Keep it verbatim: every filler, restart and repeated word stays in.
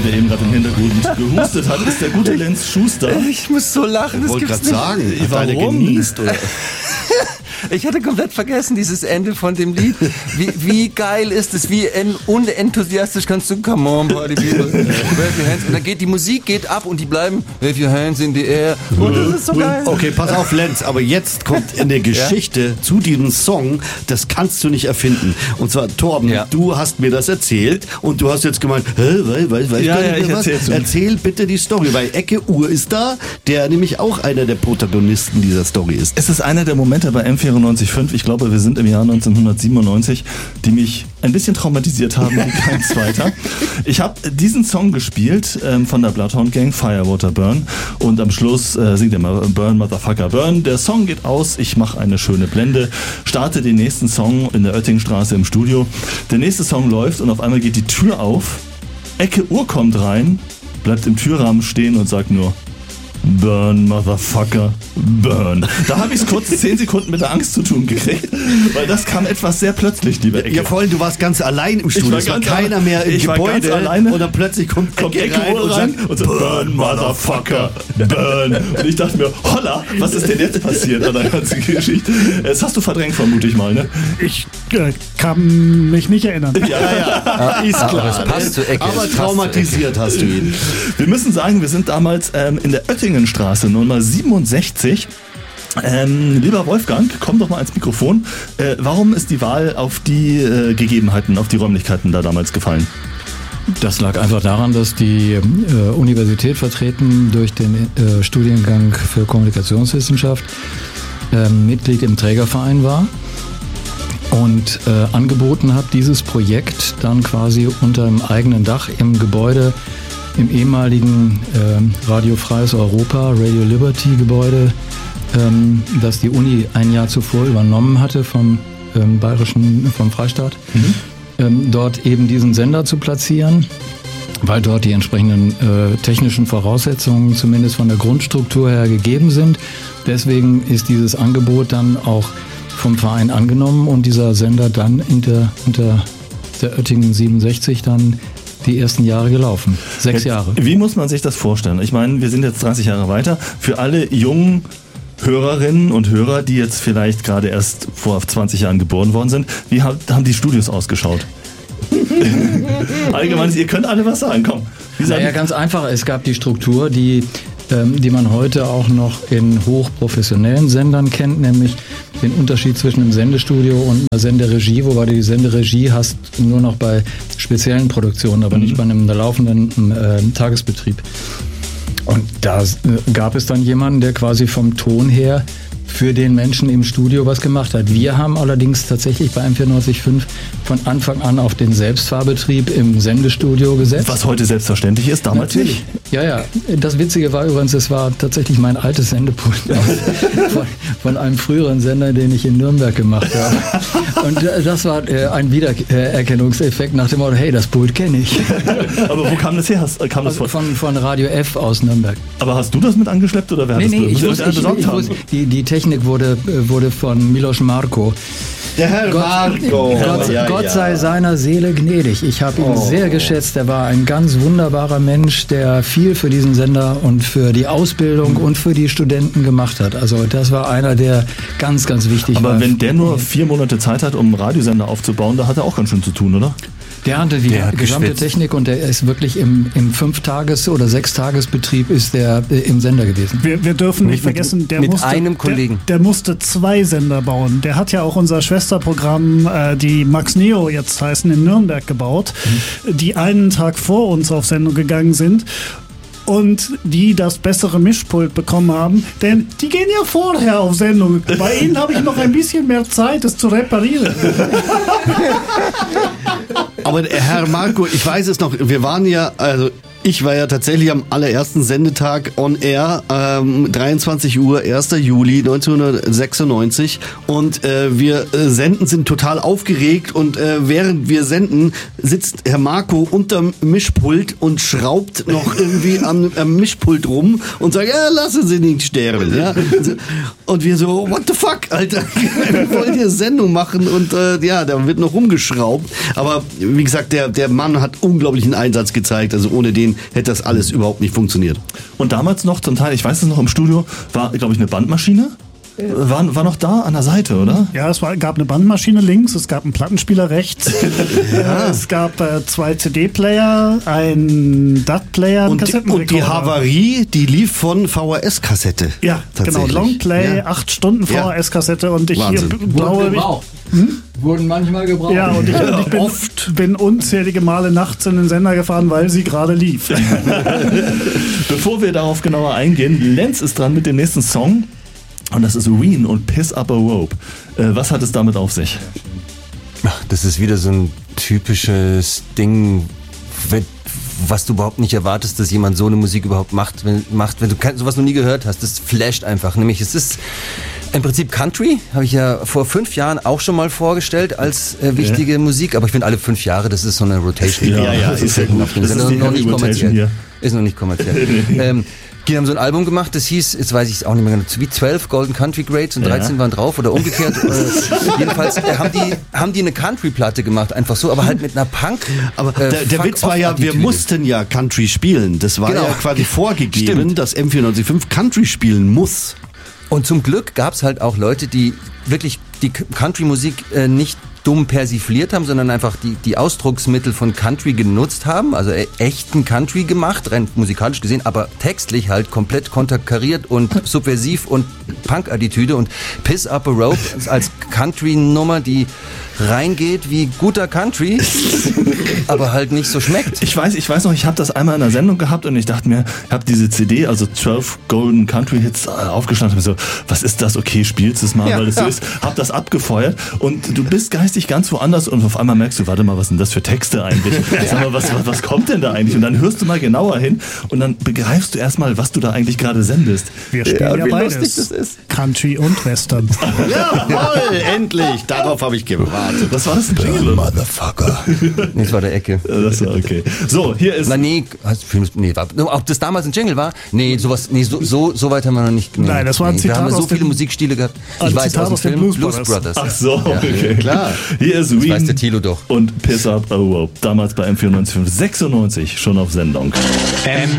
der eben gerade im Hintergrund gehustet hat, ist der gute Lenz Schuster. Ich muss so lachen, das wollte gibt's gerade nicht. sagen, hat einer genießt, oder? Ich hatte komplett vergessen, dieses Ende von dem Lied. Wie, wie geil ist es, wie en, unenthusiastisch kannst du, come on, party people, wave your hands. Und dann geht die Musik geht ab und die bleiben, wave your hands in the air. Und das ist so geil. Okay, pass auf, Lenz, aber jetzt kommt in der Geschichte ja? zu diesem Song, das kannst du nicht erfinden. Und zwar, Torben, ja. du hast mir das erzählt und du hast jetzt gemeint, hä, weiß, weiß, weiß ja, ja, ich was? Erzähl bitte die Story, weil Ecke Uhr ist da, der nämlich auch einer der Protagonisten dieser Story ist. Es ist einer der Momente bei M vierundneunzig Komma fünf, ich glaube, wir sind im Jahr neunzehnhundertsiebenundneunzig, die mich ein bisschen traumatisiert haben wie kein zweiter. Ich habe diesen Song gespielt ähm, von der Bloodhound Gang, Fire, Water, Burn, und am Schluss äh, singt er mal Burn, Motherfucker, Burn. Der Song geht aus, ich mache eine schöne Blende, starte den nächsten Song in der Oettingstraße im Studio. Der nächste Song läuft und auf einmal geht die Tür auf, Ecke Uhr kommt rein, bleibt im Türrahmen stehen und sagt nur Burn, Motherfucker, burn. Da habe ich es kurz zehn Sekunden mit der Angst zu tun gekriegt, weil das kam etwas sehr plötzlich, lieber Ecke. Ja, vor allem, du warst ganz allein im Studio, es war keiner mehr im ich Gebäude war ganz alleine. Und dann plötzlich kommt, kommt Ecke, Ecke rein, und, rein sagt, und so, burn, Motherfucker, burn. Und ich dachte mir, holla, was ist denn jetzt passiert an der ganzen Geschichte? Das hast du verdrängt, vermute ich mal, ne? Ich äh, kann mich nicht erinnern. Ja, ja, ja. Ist klar. Aber es passt zu Ecke. Aber traumatisiert hast du ihn. Wir müssen sagen, wir sind damals ähm, in der Oettingenstraße, Nummer siebenundsechzig. Ähm, lieber Wolfgang, komm doch mal ans Mikrofon. Äh, warum ist die Wahl auf die äh, Gegebenheiten, auf die Räumlichkeiten da damals gefallen? Das lag einfach daran, dass die äh, Universität vertreten durch den äh, Studiengang für Kommunikationswissenschaft äh, Mitglied im Trägerverein war und äh, angeboten hat, dieses Projekt dann quasi unter dem eigenen Dach im Gebäude im ehemaligen äh, Radio Freies Europa, Radio Liberty Gebäude, ähm, das die Uni ein Jahr zuvor übernommen hatte vom ähm, bayerischen, vom Freistaat, mhm. ähm, dort eben diesen Sender zu platzieren, weil dort die entsprechenden äh, technischen Voraussetzungen zumindest von der Grundstruktur her gegeben sind. Deswegen ist dieses Angebot dann auch vom Verein angenommen und dieser Sender dann unter, unter der Oettingen siebenundsechzig dann die ersten Jahre gelaufen. Sechs Jahre. Wie muss man sich das vorstellen? Ich meine, wir sind jetzt dreißig Jahre weiter. Für alle jungen Hörerinnen und Hörer, die jetzt vielleicht gerade erst vor zwanzig Jahren geboren worden sind, wie haben die Studios ausgeschaut? Allgemein, ihr könnt alle was sagen, komm. Wie sagen naja, ganz einfach. Es gab die Struktur, die die man heute auch noch in hochprofessionellen Sendern kennt, nämlich den Unterschied zwischen einem Sendestudio und einer Senderegie, wobei du die Senderegie hast nur noch bei speziellen Produktionen, aber mhm. nicht bei einem laufenden äh, Tagesbetrieb. Und da äh, gab es dann jemanden, der quasi vom Ton her für den Menschen im Studio was gemacht hat. Wir haben allerdings tatsächlich bei M vierundneunzig Komma fünf von Anfang an auf den Selbstfahrbetrieb im Sendestudio gesetzt. Was heute selbstverständlich ist, damals natürlich nicht. Ja, ja. Das Witzige war übrigens, es war tatsächlich mein altes Sendepult von, von einem früheren Sender, den ich in Nürnberg gemacht habe. Und das war äh, ein Wiedererkennungseffekt nach dem Motto, hey, das Pult kenne ich. Aber wo kam das her? Hast, kam also das von, von, von Radio F aus Nürnberg. Aber hast du das mit angeschleppt oder wer nee, hat nee, das ich wusste, ich, ich wusste, die, die Technik wurde, wurde von Milos Marko. Der Herr Gott, Marko. Gott, ja, Gott ja. sei seiner Seele gnädig. Ich habe ihn oh. sehr geschätzt. Er war ein ganz wunderbarer Mensch, der viel für diesen Sender und für die Ausbildung mhm. und für die Studenten gemacht hat. Also das war einer, der ganz, ganz wichtig Aber war. Aber wenn der nur vier Monate Zeit hat, um einen Radiosender aufzubauen, da hat er auch ganz schön zu tun, oder? Der hatte die der hat gesamte geschwitzt. Technik und der ist wirklich im, im Fünf-Tages- oder Sechs-Tages-Betrieb ist der äh, im Sender gewesen. Wir, wir dürfen nicht mit, vergessen, der mit musste, einem Kollegen. Der, der musste zwei Sender bauen. Der hat ja auch unser Schwesterprogramm, äh, die Max Neo jetzt heißen, in Nürnberg gebaut, mhm. die einen Tag vor uns auf Sendung gegangen sind. Und die das bessere Mischpult bekommen haben, denn die gehen ja vorher auf Sendung. Bei ihnen habe ich noch ein bisschen mehr Zeit, es zu reparieren. Aber Herr Marko, ich weiß es noch, wir waren ja, also ich war ja tatsächlich am allerersten Sendetag on air, ähm, dreiundzwanzig Uhr, erster Juli neunzehnhundertsechsundneunzig und äh, wir äh, senden, sind total aufgeregt und äh, während wir senden, sitzt Herr Marko unterm Mischpult und schraubt noch irgendwie am, am Mischpult rum und sagt, ja, lassen Sie nicht sterben. Ja? Und wir so, what the fuck, Alter, wir wollen hier Sendung machen und äh, ja, da wird noch rumgeschraubt. Aber wie gesagt, der, der Mann hat unglaublichen Einsatz gezeigt, also ohne den gewesen, hätte das alles überhaupt nicht funktioniert. Und damals noch zum Teil, ich weiß es noch, im Studio war, glaube ich, eine Bandmaschine. War, war noch da an der Seite, oder? Ja, es war, gab eine Bandmaschine links, es gab einen Plattenspieler rechts, ja. Es gab äh, zwei C D-Player, einen D A T-Player, und, die, und die Havarie, die lief von V H S-Kassette. Ja, genau, Longplay, ja. acht Stunden V H S-Kassette und ich Wahnsinn. hier blaue... Hm? Wurden manchmal gebraucht. Ja, und ich, und ich bin, Oft. bin unzählige Male nachts in den Sender gefahren, weil sie gerade lief. Bevor wir darauf genauer eingehen, Lenz ist dran mit dem nächsten Song. Und das ist Ween und Piss Up a Rope. Äh, was hat es damit auf sich? Ach, das ist wieder so ein typisches Ding, wenn, was du überhaupt nicht erwartest, dass jemand so eine Musik überhaupt macht, wenn, macht, wenn du sowas noch nie gehört hast. Das flasht einfach. Nämlich, es ist im Prinzip Country, habe ich ja vor fünf Jahren auch schon mal vorgestellt als äh, wichtige ja. Musik, aber ich finde alle fünf Jahre, das ist so eine Rotation. Ja, ja, ja ist, ist, ja gut. Das ist, ist noch nicht kommerziell. Hier. Ist noch nicht kommerziell. ähm, Die haben so ein Album gemacht, das hieß, jetzt weiß ich es auch nicht mehr genau, wie zwölf Golden Country Greats und dreizehn ja. waren drauf oder umgekehrt. äh, jedenfalls äh, haben, die, haben die eine Country-Platte gemacht, einfach so, aber halt mit einer Punk. Aber äh, der, der Witz war ja, wir mussten ja Country spielen. Das war genau. ja quasi vorgegeben, Stimmt. dass M vierundneunzig Komma fünf Country spielen muss. Und zum Glück gab es halt auch Leute, die wirklich die Country-Musik äh, nicht dumm persifliert haben, sondern einfach die, die Ausdrucksmittel von Country genutzt haben, also e- echten Country gemacht, rein musikalisch gesehen, aber textlich halt komplett konterkariert und subversiv und Punk-Attitüde und Piss Up a Rope als Country-Nummer, die reingeht wie guter Country, aber halt nicht so schmeckt. Ich weiß, ich weiß noch, ich habe das einmal in einer Sendung gehabt und ich dachte mir, ich habe diese C D, also zwölf Golden Country Hits aufgeschlagen und so, was ist das? Okay, spielst es mal, ja, weil es ja. so ist. Hab das abgefeuert und du bist geistig ganz woanders und auf einmal merkst du, warte mal, was sind das für Texte eigentlich? Sag mal, was, was, was kommt denn da eigentlich? Und dann hörst du mal genauer hin und dann begreifst du erstmal, was du da eigentlich gerade sendest. Wir spielen ja, ja beides. Das ist. Country und Western. Jawohl, endlich. Darauf habe ich gewartet. Was war das? Ein Jingle? Motherfucker. Nee, das war der Ecke. Das war okay. So, hier ist... Na, nee, nee war, ob das damals ein Jingle war? Nee, sowas, nee, so, so, so weit haben wir noch nicht. Nee, Nein, das war ein nee, Zitat. Wir haben aus so viele dem, Musikstile gehabt. Ich weiß, Zitat aus dem Film Blues, Blues Brothers. Brothers. Ach so, okay. Ja, klar. Hier ist das Ween weiß der Thilo doch. Und Piss Up a Rope. Damals bei M vierundneunzig Komma fünf, sechsundneunzig schon auf Sendung. M